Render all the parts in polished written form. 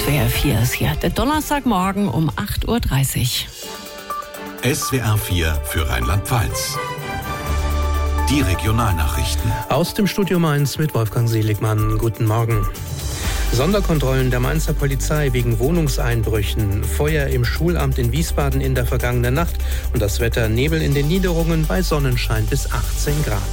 SWR 4 ist hier. Der Donnerstagmorgen um 8.30 Uhr. SWR 4 für Rheinland-Pfalz. Die Regionalnachrichten. Aus dem Studio Mainz mit Wolfgang Seligmann. Guten Morgen. Sonderkontrollen der Mainzer Polizei wegen Wohnungseinbrüchen, Feuer im Schulamt in Wiesbaden in der vergangenen Nacht und das Wetter Nebel in den Niederungen bei Sonnenschein bis 18 Grad.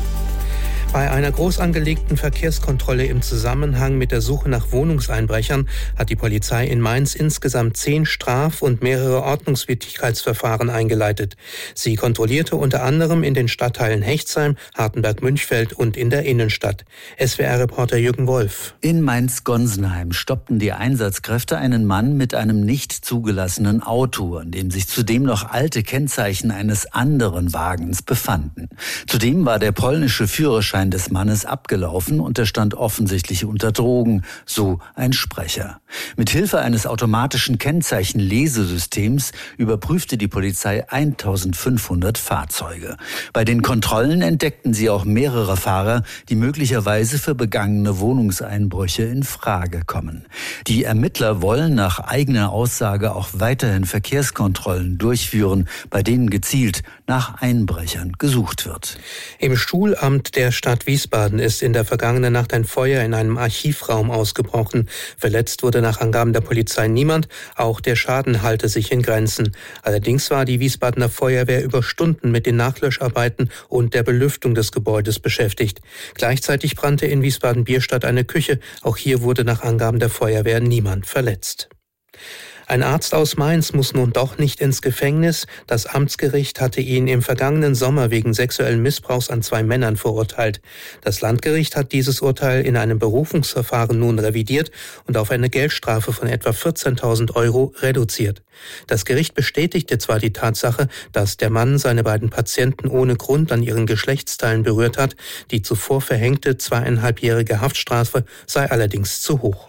Bei einer groß angelegten Verkehrskontrolle im Zusammenhang mit der Suche nach Wohnungseinbrechern hat die Polizei in Mainz insgesamt 10 Straf- und mehrere Ordnungswidrigkeitsverfahren eingeleitet. Sie kontrollierte unter anderem in den Stadtteilen Hechtsheim, Hartenberg-Münchfeld und in der Innenstadt. SWR-Reporter Jürgen Wolf. In Mainz-Gonsenheim stoppten die Einsatzkräfte einen Mann mit einem nicht zugelassenen Auto, an dem sich zudem noch alte Kennzeichen eines anderen Wagens befanden. Zudem war der polnische Führerschein des Mannes abgelaufen und er stand offensichtlich unter Drogen, so ein Sprecher. Mit Hilfe eines automatischen Kennzeichenlesesystems überprüfte die Polizei 1500 Fahrzeuge. Bei den Kontrollen entdeckten sie auch mehrere Fahrer, die möglicherweise für begangene Wohnungseinbrüche in Frage kommen. Die Ermittler wollen nach eigener Aussage auch weiterhin Verkehrskontrollen durchführen, bei denen gezielt nach Einbrechern gesucht wird. Im Schulamt der Stadt Wiesbaden ist in der vergangenen Nacht ein Feuer in einem Archivraum ausgebrochen. Verletzt wurde nach Angaben der Polizei niemand, auch der Schaden halte sich in Grenzen. Allerdings war die Wiesbadener Feuerwehr über Stunden mit den Nachlöscharbeiten und der Belüftung des Gebäudes beschäftigt. Gleichzeitig brannte in Wiesbaden-Bierstadt eine Küche. Auch hier wurde nach Angaben der Feuerwehr niemand verletzt. Ein Arzt aus Mainz muss nun doch nicht ins Gefängnis. Das Amtsgericht hatte ihn im vergangenen Sommer wegen sexuellen Missbrauchs an 2 Männern verurteilt. Das Landgericht hat dieses Urteil in einem Berufungsverfahren nun revidiert und auf eine Geldstrafe von etwa 14.000 € reduziert. Das Gericht bestätigte zwar die Tatsache, dass der Mann seine beiden Patienten ohne Grund an ihren Geschlechtsteilen berührt hat. Die zuvor verhängte 2,5-jährige Haftstrafe sei allerdings zu hoch.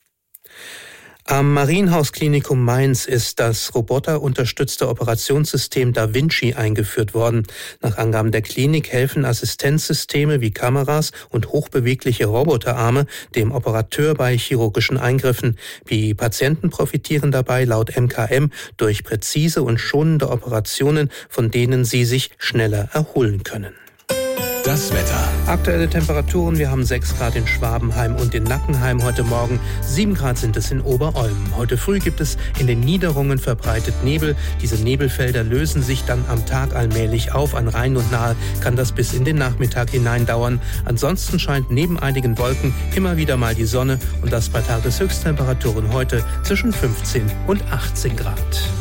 Am Marienhaus-Klinikum Mainz ist das roboterunterstützte Operationssystem Da Vinci eingeführt worden. Nach Angaben der Klinik helfen Assistenzsysteme wie Kameras und hochbewegliche Roboterarme dem Operateur bei chirurgischen Eingriffen. Die Patienten profitieren dabei laut MKM durch präzise und schonende Operationen, von denen sie sich schneller erholen können. Das Wetter. Aktuelle Temperaturen, wir haben 6 Grad in Schwabenheim und in Nackenheim heute Morgen, 7 Grad sind es in Oberolm. Heute früh gibt es in den Niederungen verbreitet Nebel. Diese Nebelfelder lösen sich dann am Tag allmählich auf. An Rhein und Nahe kann das bis in den Nachmittag hinein dauern. Ansonsten scheint neben einigen Wolken immer wieder mal die Sonne und das bei Tageshöchsttemperaturen heute zwischen 15 und 18 Grad.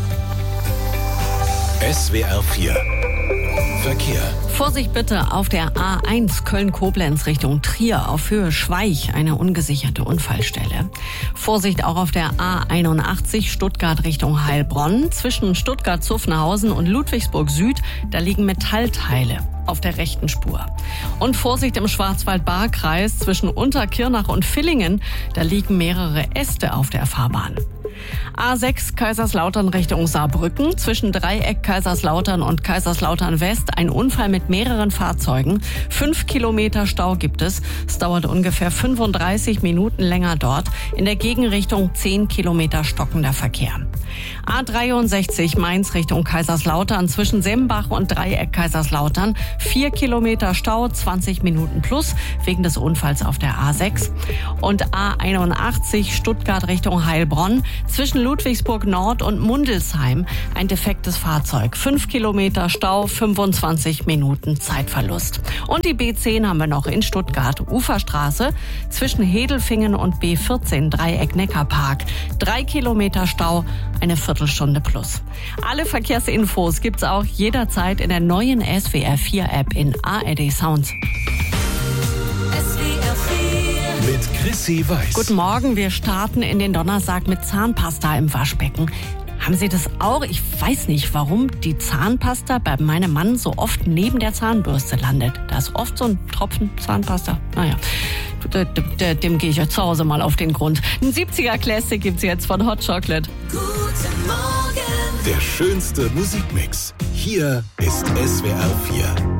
SWR 4 Verkehr. Vorsicht bitte auf der A1 Köln-Koblenz Richtung Trier auf Höhe Schweich, eine ungesicherte Unfallstelle. Vorsicht auch auf der A81 Stuttgart Richtung Heilbronn. Zwischen Stuttgart-Zuffenhausen und Ludwigsburg Süd, da liegen Metallteile auf der rechten Spur. Und Vorsicht im Schwarzwald-Baar-Kreis zwischen Unterkirnach und Villingen, da liegen mehrere Äste auf der Fahrbahn. A6 Kaiserslautern Richtung Saarbrücken, zwischen Dreieck Kaiserslautern und Kaiserslautern West ein Unfall mit mehreren Fahrzeugen. 5 Kilometer Stau gibt es. Es dauert ungefähr 35 Minuten länger dort. In der Gegenrichtung 10 Kilometer stockender Verkehr. A63 Mainz Richtung Kaiserslautern, zwischen Sembach und Dreieck Kaiserslautern. 4 Kilometer Stau, 20 Minuten plus, wegen des Unfalls auf der A6. Und A81 Stuttgart Richtung Heilbronn, zwischen Ludwigsburg Nord und Mundelsheim ein defektes Fahrzeug. 5 Kilometer Stau, 25 Minuten Zeitverlust. Und die B10 haben wir noch in Stuttgart. Uferstraße zwischen Hedelfingen und B14 Dreieck Neckarpark. 3 Kilometer Stau, eine Viertelstunde plus. Alle Verkehrsinfos gibt's auch jederzeit in der neuen SWR 4 App in ARD Sounds. Mit Chrissy Weiß. Guten Morgen, wir starten in den Donnerstag mit Zahnpasta im Waschbecken. Haben Sie das auch? Ich weiß nicht, warum die Zahnpasta bei meinem Mann so oft neben der Zahnbürste landet. Da ist oft so ein Tropfen Zahnpasta. Naja, dem gehe ich ja zu Hause mal auf den Grund. Ein 70er Classic gibt's jetzt von Hot Chocolate. Guten Morgen. Der schönste Musikmix. Hier ist SWR 4.